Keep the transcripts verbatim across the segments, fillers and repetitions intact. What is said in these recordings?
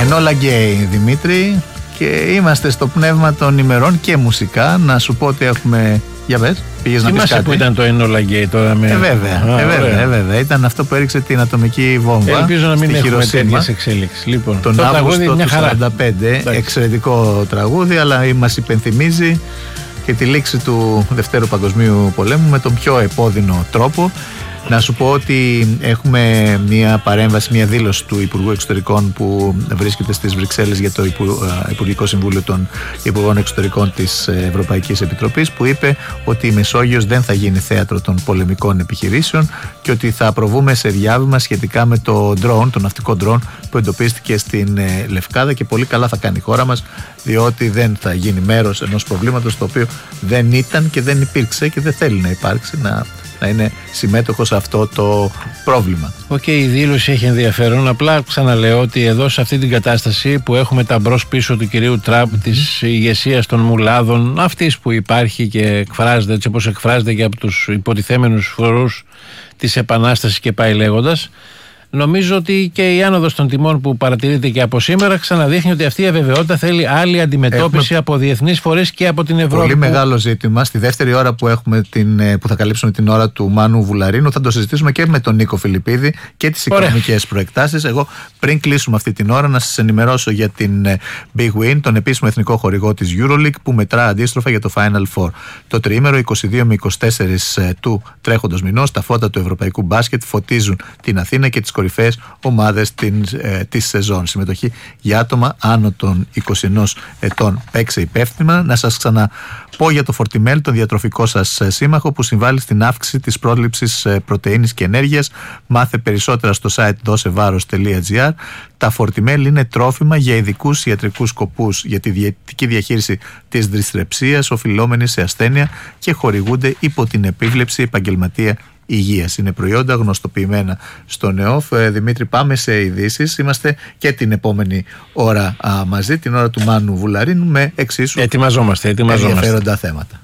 Enola Gay, Δημήτρη, και είμαστε στο πνεύμα των ημερών και μουσικά. Να σου πω ότι έχουμε. Για πες, πήγες να πεις κάτι. Που ήταν το Enola Gay τώρα με. Ε, βέβαια, Α, ε, βέβαια, ε, βέβαια. Ήταν αυτό που έριξε την ατομική βόμβα. Ελπίζω να μην έχουμε τέτοιες εξέλιξεις. Λοιπόν, τον το Αύγουστο του σαράντα πέντε. Εξαιρετικό τραγούδι, αλλά μας υπενθυμίζει και τη λήξη του Δευτέρου Παγκοσμίου Πολέμου με τον πιο επώδυνο τρόπο. Να σου πω ότι έχουμε μια παρέμβαση, μια δήλωση του Υπουργού Εξωτερικών που βρίσκεται στις Βρυξέλλες για το Υπουργικό Συμβούλιο των Υπουργών Εξωτερικών της Ευρωπαϊκής Επιτροπής, που είπε ότι η Μεσόγειος δεν θα γίνει θέατρο των πολεμικών επιχειρήσεων και ότι θα προβούμε σε διάβημα σχετικά με το drone, το ναυτικό drone που εντοπίστηκε στην Λευκάδα, και πολύ καλά θα κάνει η χώρα μας, διότι δεν θα γίνει μέρος ενός προβλήματος το οποίο δεν ήταν και δεν υπήρξε και δεν θέλει να υπάρξει, να να είναι συμμέτοχο σε αυτό το πρόβλημα. Οκ, okay, η δήλωση έχει ενδιαφέρον. Απλά ξαναλέω ότι εδώ σε αυτή την κατάσταση που έχουμε τα μπρος πίσω του κυρίου Τραμπ, mm. της ηγεσίας των μουλάδων, αυτής που υπάρχει και εκφράζεται έτσι όπως εκφράζεται και από τους υποτιθέμενους φορούς της Επανάστασης και πάει λέγοντας, νομίζω ότι και η άνοδος των τιμών που παρατηρείται και από σήμερα ξαναδείχνει ότι αυτή η αβεβαιότητα θέλει άλλη αντιμετώπιση έχουμε από διεθνείς φορείς και από την Ευρώπη. Πολύ που... μεγάλο ζήτημα. Στη δεύτερη ώρα που, έχουμε την, που θα καλύψουμε την ώρα του Μάνου Βουλαρίνου, θα το συζητήσουμε και με τον Νίκο Φιλιππίδη και τις οικονομικές προεκτάσεις. Εγώ πριν κλείσουμε αυτή την ώρα να σας ενημερώσω για την Big Win, τον επίσημο εθνικό χορηγό της EuroLeague, που μετρά αντίστροφα για το Final Four. Το τριήμερο είκοσι δύο με είκοσι τέσσερα του τρέχοντος μηνός, τα φώτα του ευρωπαϊκού μπάσκετ φωτίζουν την Αθήνα και τις κορυφαίες ομάδες ε, της σεζόν. Συμμετοχή για άτομα άνω των είκοσι ενός ετών. Παίξε υπεύθυνα. Να σας ξαναπώ για το Fortimel, τον διατροφικό σας σύμμαχο που συμβάλλει στην αύξηση της πρόληψης πρωτεΐνης και ενέργειας. Μάθε περισσότερα στο site δώσεβάρος τελεία τζι άρ. Τα Fortimel είναι τρόφιμα για ειδικούς ιατρικούς σκοπούς για τη διαιτητική διαχείριση της δυστρεψίας οφειλόμενης σε ασθένεια και χορηγούνται υπό την επίβλεψη επαγγελματία υγείας. Είναι προϊόντα γνωστοποιημένα στον ΕΟΦ. Ε, Δημήτρη, πάμε σε ειδήσεις. Είμαστε και την επόμενη ώρα α, μαζί, την ώρα του Μάνου Βουλαρίνου, με εξίσου ετοιμαζόμαστε, ετοιμαζόμαστε. ενδιαφέροντα θέματα.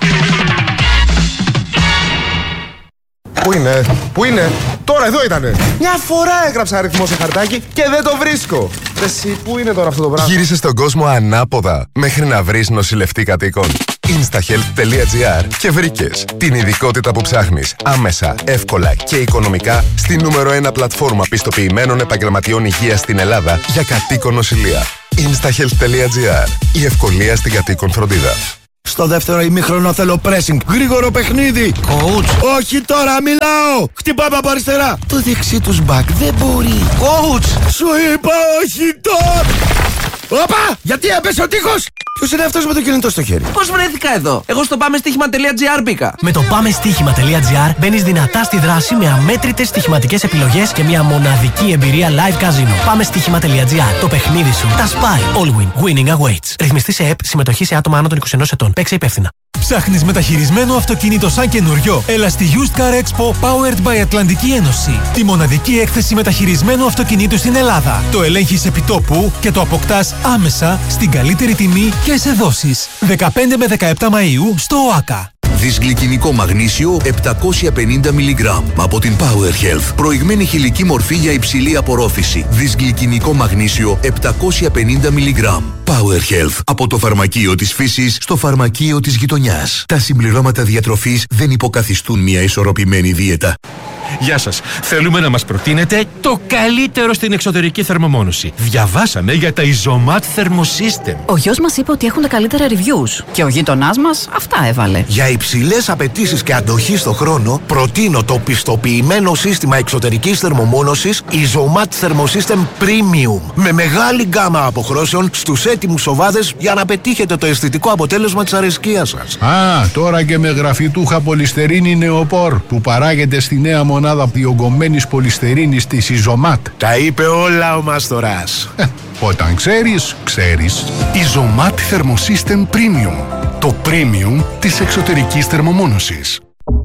Πού είναι, πού είναι, τώρα εδώ ήτανε. Μια φορά έγραψα αριθμό σε χαρτάκι και δεν το βρίσκω. Εσύ, πού είναι τώρα αυτό το πράγμα. Γύρισε στον κόσμο ανάποδα μέχρι να βρεις νοσηλευτή κατοίκων. instahealth τελεία τζι άρ και βρήκες την ειδικότητα που ψάχνεις άμεσα, εύκολα και οικονομικά στη νούμερο ένα πλατφόρμα πιστοποιημένων επαγγελματιών υγείας στην Ελλάδα για κατοίκον νοσηλεία. instahealth τελεία τζι άρ. Η ευκολία στην κατοίκον φροντίδα. Στο δεύτερο ημίχρονο θέλω pressing. Γρήγορο παιχνίδι. Coach. Όχι τώρα, μιλάω. Χτυπάμε από αριστερά. Το δεξί τους μπακ δεν μπορεί. Coach. Σου είπα όχι τώρα. Όπα! Γιατί έπεσε ο τείχος! Ποιος είναι αυτός με το κινητό στο χέρι? Πώς βρέθηκα εδώ? Εγώ στο πάμε στοίχημα τελεία τζι άρ μπήκα. Με το πάμε στοίχημα τελεία τζι άρ μπαίνεις δυνατά στη δράση με αμέτρητες στοιχηματικές επιλογές και μια μοναδική εμπειρία live casino. Πάμε στοίχημα τελεία τζι άρ. Το παιχνίδι σου τα σπάει. All win. Winning awaits. Ρυθμιστή σε ΕΠ. Συμμετοχή σε άτομα άνω των είκοσι ενός ετών. Παίξε υπεύθυνα. Ψάχνεις μεταχειρισμένο αυτοκίνητο σαν καινούριο? Έλα στη Used Car Expo Powered by Ατλαντική Ένωση. Τη μοναδική έκθεση μεταχειρισμένου αυτοκινήτου στην Ελλάδα. Το ελέγχεις επιτόπου και το αποκτάς άμεσα στην καλύτερη τιμή και σε δόσεις. δεκαπέντε με δεκαεπτά Μαΐου στο ΟΑΚΑ. Δυσγλυκινικό μαγνήσιο επτακόσια πενήντα μιλιγκράμμ από την Power Health. Προηγμένη χηλική μορφή για υψηλή απορρόφηση. Δυσγλυκινικό μαγνήσιο επτακόσια πενήντα μιλιγκράμμ. Power Health. Από το φαρμακείο της φύσης στο φαρμακείο της γειτονιάς. Τα συμπληρώματα διατροφής δεν υποκαθιστούν μια ισορροπημένη δίαιτα. Γεια σας. Θέλουμε να μας προτείνετε το καλύτερο στην εξωτερική θερμομόνωση. Διαβάσαμε για τα Isomat Thermosystem. Ο γιος μας είπε ότι έχουν τα καλύτερα reviews. Και ο γείτονάς μας αυτά έβαλε. Για υψηλές απαιτήσεις και αντοχή στο χρόνο, προτείνω το πιστοποιημένο σύστημα εξωτερικής θερμομόνωσης Isomat Thermosystem Premium. Με μεγάλη γκάμα αποχρώσεων στους έτοιμους σοβάδες για να πετύχετε το αισθητικό αποτέλεσμα της αρεσκίας σας. Α, τώρα και με γραφιτούχα πολυστερίνη νεοπόρ που παράγεται στη νέα μονάδα διογκωμένης πολυστερίνης της Isomat. Τα είπε όλα ο Μάστορας. Ε, όταν ξέρεις, ξέρεις. Isomat Thermosystem Premium. Το premium της εξωτερικής θερμομόνωσης.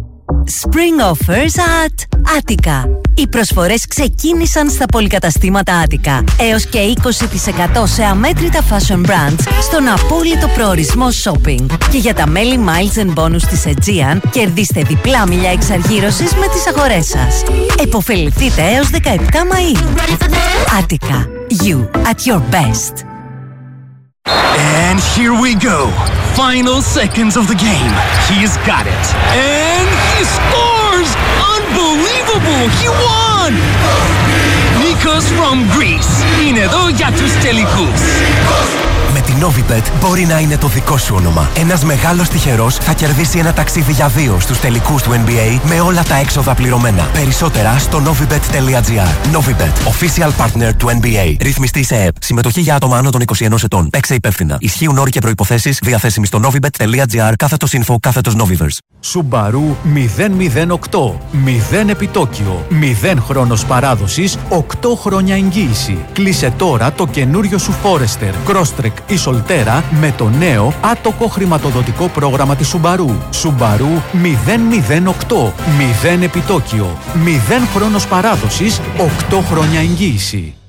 Spring offers at Attica. Οι προσφορές ξεκίνησαν στα πολυκαταστήματα Attica. Έως και είκοσι τοις εκατό σε αμέτρητα fashion brands στον απόλυτο προορισμό shopping. Και για τα μέλη Miles and Bonus της Aegean, κερδίστε διπλά μιλιά εξαργύρωσης με τις αγορές σας. Εποφεληθείτε έως δεκαεπτά Μαΐου. Attica. You at your best. And here we go. Final seconds of the game. He's got it. And he scores! Unbelievable! He won! Nikos from Greece. Είναι εδώ για τους τελικούς. Με την Novibet μπορεί να είναι το δικό σου όνομα. Ένας μεγάλος τυχερός θα κερδίσει ένα ταξίδι για δύο στους τελικούς του N B A με όλα τα έξοδα πληρωμένα. Περισσότερα στο novibet τελεία gr. Novibet, official partner του N B A. Ρυθμιστή σε ΕΕΠ. Συμμετοχή για άτομα άνω των είκοσι ενός ετών. Παίξε υπεύθυνα. Ισχύουν όροι και προϋποθέσεις. Διαθέσιμοι στο novibet τελεία gr κάθετος info κάθετος Noviverse. Subaru μηδέν μηδέν οκτώ. μηδέν επιτόκιο. μηδέν χρόνος παράδοσης. οκτώ χρόνια εγγύηση. Κλείσε τώρα το καινούριο σου Forester, Crosstrek ή Solterra με το νέο άτοκο χρηματοδοτικό πρόγραμμα της Subaru. Subaru μηδέν μηδέν οκτώ. μηδέν επιτόκιο. μηδέν χρόνος παράδοσης. οκτώ χρόνια εγγύηση.